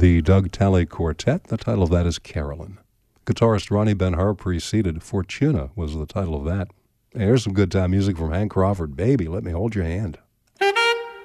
the Doug Talley Quartet. The title of that is Carolyn. Guitarist Ronnie Ben-Hur preceded. Fortuna was the title of that. Here's some good time music from Hank Crawford. Baby, let me hold your hand.